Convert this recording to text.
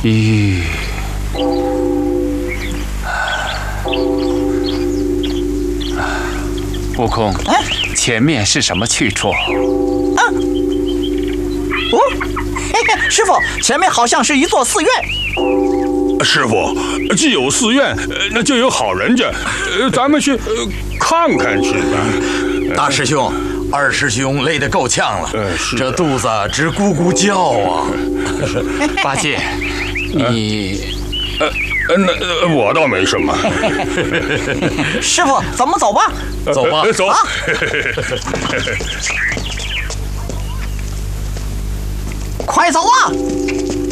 咦，悟空，前面是什么去处？ 哦，嘿嘿，师傅，前面好像是一座寺院。 师傅，既有寺院，那就有好人家，咱们去看看去吧。 大师兄，二师兄累得够呛了，这肚子直咕咕叫啊。 八戒，你那我倒没什么。 师傅，咱们走吧。 走吧， 走。 快走啊！